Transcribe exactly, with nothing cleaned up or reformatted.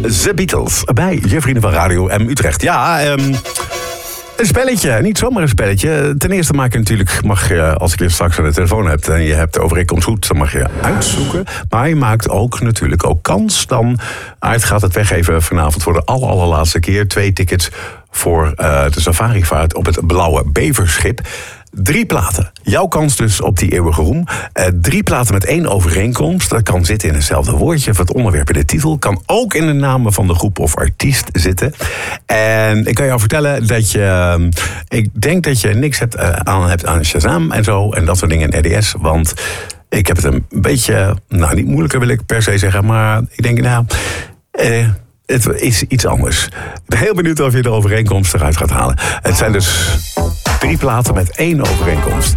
The Beatles bij je vrienden van Radio M Utrecht. Ja, um, een spelletje. Niet zomaar een spelletje. Ten eerste maak je natuurlijk, mag je, als ik je straks aan de telefoon heb en je hebt de overeenkomst goed, dan mag je uitzoeken. Maar je maakt ook natuurlijk ook kans. Dan Aart gaat het weggeven vanavond voor de aller, allerlaatste keer. Twee tickets voor uh, de safarivaart op het Blauwe Beverschip. Drie platen. Jouw kans dus op die eeuwige roem. Uh, drie platen met één overeenkomst. Dat kan zitten in hetzelfde woordje of het onderwerp in de titel. Kan ook in de namen van de groep of artiest zitten. En ik kan jou vertellen dat je... Uh, ik denk dat je niks hebt, uh, aan hebt aan Shazam en zo. En dat soort dingen in R D S. Want ik heb het een beetje... Nou, niet moeilijker wil ik per se zeggen. Maar ik denk, nou... Uh, het is iets anders. Ik ben heel benieuwd of je de overeenkomst eruit gaat halen. Het zijn dus... drie platen met één overeenkomst.